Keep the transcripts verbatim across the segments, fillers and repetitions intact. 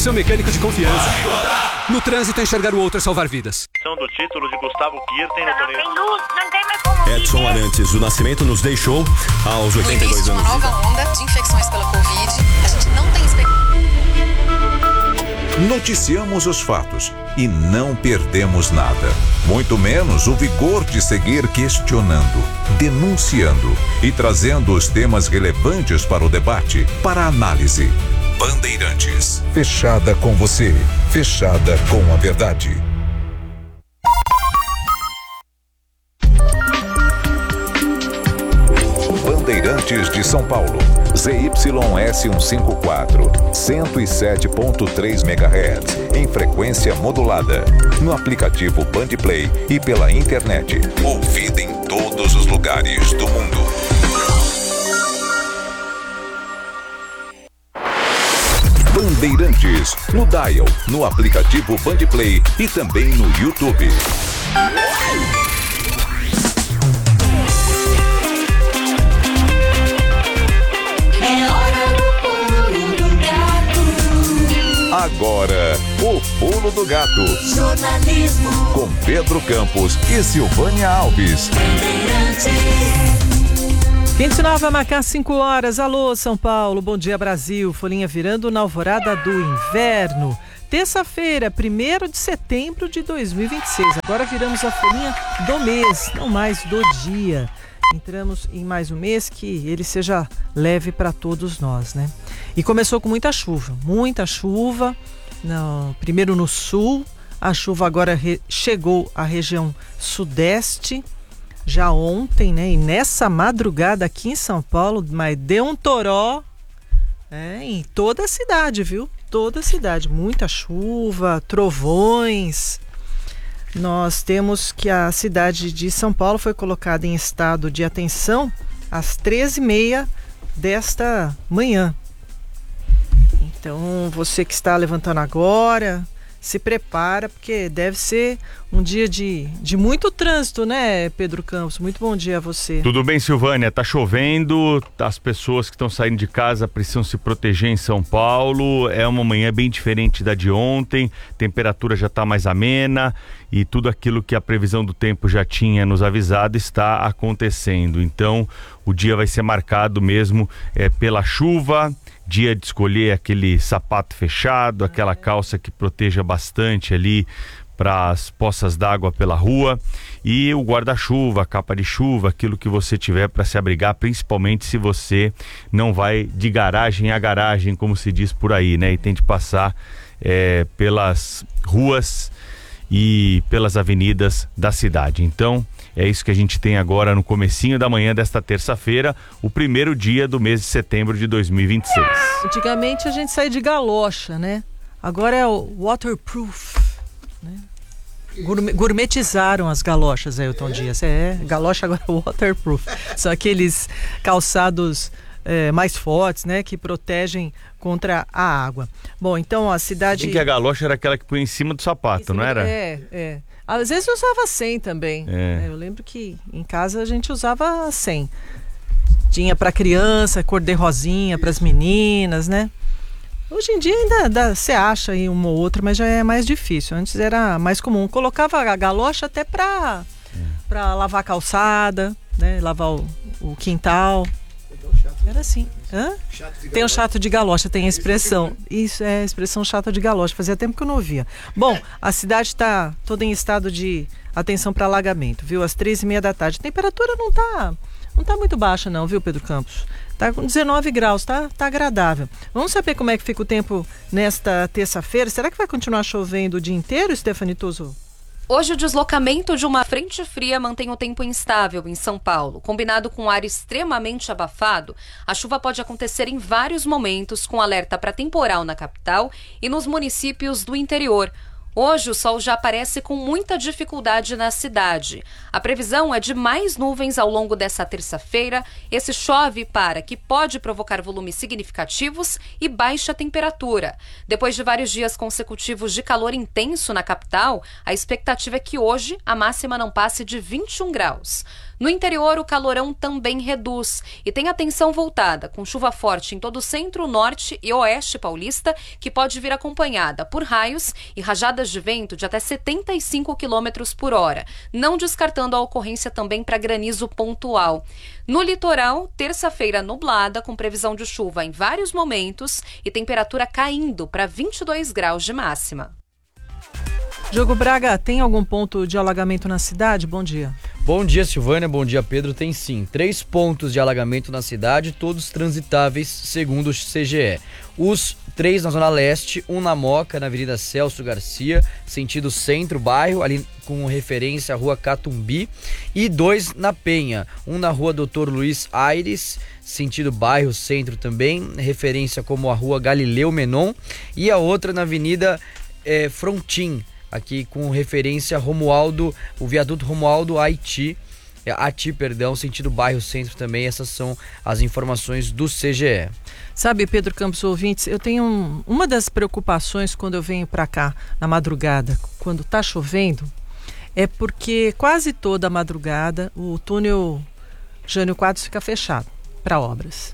Seu mecânico de confiança. No trânsito, enxergar o outro é salvar vidas. São do título de Gustavo Kirten no torneio. Tem luz, não tem mais como Edson viver. Arantes do Nascimento nos deixou aos oitenta e dois No início de anos. uma nova onda de infecções pela Covid, a gente não tem expectativa. Noticiamos os fatos e não perdemos nada. Muito menos o vigor de seguir questionando, denunciando e trazendo os temas relevantes para o debate, para a análise. Bandeirantes. Fechada com você. Fechada com a verdade. Bandeirantes de São Paulo. Z Y S cento e cinquenta e quatro, cento e sete ponto três megahertz, em frequência modulada. No aplicativo Bandplay e pela internet. Ouvida em todos os lugares do mundo. Bandeirantes, no Dial, no aplicativo Bandplay e também no YouTube. Agora, o Pulo do Gato. Jornalismo. Com Pedro Campos e Silvânia Alves. vinte e nove vai marcar cinco horas. Alô, São Paulo. Bom dia, Brasil. Folhinha virando na alvorada do inverno. Terça-feira, primeiro de setembro de dois mil e vinte e seis. Agora viramos a folhinha do mês, não mais do dia. Entramos em mais um mês que ele seja leve para todos nós, né? E começou com muita chuva, muita chuva. No, primeiro no sul, a chuva agora re, chegou à região sudeste, já ontem, né? E nessa madrugada aqui em São Paulo, mas deu um toró é, em toda a cidade, viu? Toda a cidade, muita chuva, trovões. Nós temos que a cidade de São Paulo foi colocada em estado de atenção às treze e meia desta manhã. Então, você que está levantando agora, se prepara, porque deve ser um dia de, de muito trânsito, né, Pedro Campos? Muito bom dia a você. Tudo bem, Silvânia? Tá chovendo, as pessoas que estão saindo de casa precisam se proteger em São Paulo. É uma manhã bem diferente da de ontem, temperatura já está mais amena e tudo aquilo que a previsão do tempo já tinha nos avisado está acontecendo. Então, o dia vai ser marcado mesmo é, pela chuva. Dia de escolher aquele sapato fechado, aquela calça que proteja bastante ali para as poças d'água pela rua, e o guarda-chuva, a capa de chuva, aquilo que você tiver para se abrigar, principalmente se você não vai de garagem a garagem, como se diz por aí, né? E tem de passar é, pelas ruas e pelas avenidas da cidade. Então, é isso que a gente tem agora no comecinho da manhã desta terça-feira, o primeiro dia do mês de setembro de dois mil e vinte e seis. Antigamente a gente saía de galocha, né? Agora é o waterproof, né? Gourmet, gourmetizaram as galochas, Ailton Dias. É, galocha agora é waterproof. São aqueles calçados é, mais fortes, né? Que protegem contra a água. Bom, então a cidade... Bem que a galocha era aquela que põe em cima do sapato, cima, não era? É, é. Às vezes eu usava sem também. É. Eu lembro que em casa a gente usava sem. Tinha para criança, cor de rosinha, para as meninas, né? Hoje em dia ainda você acha aí uma ou outra, mas já é mais difícil. Antes era mais comum. Colocava a galocha até para é. para lavar a calçada, né? Lavar o, o quintal. Era assim. Hã? Tem o chato de galocha, tem a expressão. Isso é a expressão chata de galocha. Fazia tempo que eu não ouvia. Bom, a cidade está toda em estado de atenção para alagamento, viu? Às três e meia da tarde. A temperatura não está não tá muito baixa não, viu, Pedro Campos? Tá com dezenove graus, tá, tá agradável. Vamos saber como é que fica o tempo nesta terça-feira. Será que vai continuar chovendo o dia inteiro, Stephanie Tuso? Hoje o deslocamento de uma frente fria mantém o tempo instável em São Paulo. Combinado com um ar extremamente abafado, a chuva pode acontecer em vários momentos, com alerta para temporal na capital e nos municípios do interior. Hoje o sol já aparece com muita dificuldade na cidade. A previsão é de mais nuvens ao longo dessa terça-feira. Esse chove para que pode provocar volumes significativos e baixa temperatura. Depois de vários dias consecutivos de calor intenso na capital, a expectativa é que hoje a máxima não passe de vinte e um graus. No interior, o calorão também reduz e tem a atenção voltada, com chuva forte em todo o centro, norte e oeste paulista, que pode vir acompanhada por raios e rajadas de vento de até setenta e cinco quilômetros por hora, não descartando a ocorrência também para granizo pontual. No litoral, terça-feira nublada, com previsão de chuva em vários momentos e temperatura caindo para vinte e dois graus de máxima. Diogo Braga, tem algum ponto de alagamento na cidade? Bom dia. Bom dia, Silvânia. Bom dia, Pedro. Tem sim. Três pontos de alagamento na cidade, todos transitáveis, segundo o C G E. Os três na Zona Leste, um na Moca, na Avenida Celso Garcia, sentido centro-bairro, ali com referência à Rua Catumbi, e dois na Penha, um na Rua doutor Luiz Aires, sentido bairro centro também, referência como a Rua Galileu Menon, e a outra na Avenida é, Frontin, aqui com referência a Romualdo, o viaduto Romualdo Haiti, Ati, perdão, sentido bairro centro também. Essas são as informações do C G E. Sabe, Pedro Campos, ouvintes, eu tenho um, uma das preocupações quando eu venho para cá na madrugada, quando tá chovendo, é porque quase toda a madrugada o túnel Jânio Quadros fica fechado para obras.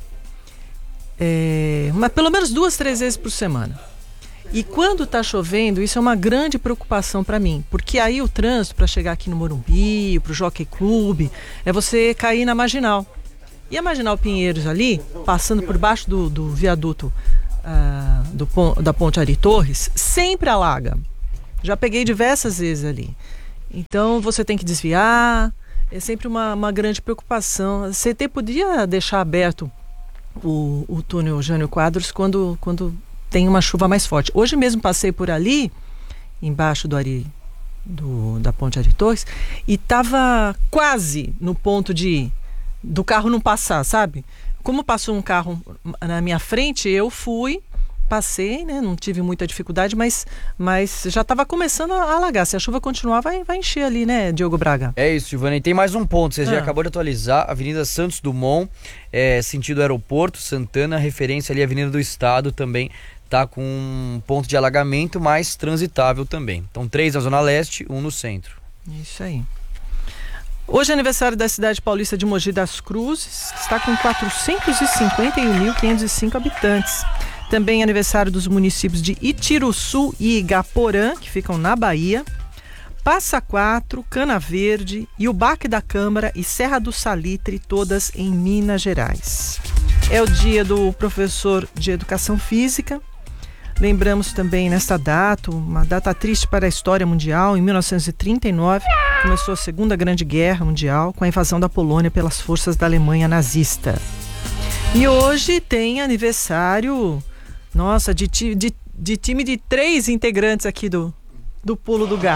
É, mas pelo menos duas, três vezes por semana. E quando está chovendo, isso é uma grande preocupação para mim, porque aí o trânsito para chegar aqui no Morumbi, para o Jockey Club, é você cair na Marginal. E a Marginal Pinheiros ali, passando por baixo do, do viaduto uh, do, da Ponte Ari Torres, sempre alaga. Já peguei diversas vezes ali. Então você tem que desviar, é sempre uma, uma grande preocupação. A C T podia deixar aberto o, o túnel Jânio Quadros quando... quando tem uma chuva mais forte. Hoje mesmo passei por ali, embaixo do Ari, do, da Ponte Ari Torres, e estava quase no ponto de do carro não passar, sabe? Como passou um carro na minha frente, eu fui, passei, né? Não tive muita dificuldade, mas, mas já estava começando a alagar. Se a chuva continuar, vai, vai encher ali, né, Diogo Braga? É isso, Silvana. E tem mais um ponto, você ah. já acabou de atualizar, Avenida Santos Dumont, é, sentido aeroporto, Santana, referência ali à Avenida do Estado também, tá com um ponto de alagamento, mais transitável também. Então, três na Zona Leste, um no centro. Isso aí. Hoje é aniversário da cidade paulista de Mogi das Cruzes, que está com quatrocentos e cinquenta e um mil quinhentos e cinco habitantes. Também é aniversário dos municípios de Itiruçu e Igaporã, que ficam na Bahia, Passa Quatro, Cana Verde, e o Baque da Câmara e Serra do Salitre, todas em Minas Gerais. É o dia do professor de Educação Física. Lembramos também nesta data, uma data triste para a história mundial. Em mil novecentos e trinta e nove, começou a Segunda Grande Guerra Mundial com a invasão da Polônia pelas forças da Alemanha nazista. E hoje tem aniversário, nossa, de, de, de time de três integrantes aqui do, do Pulo do Gato.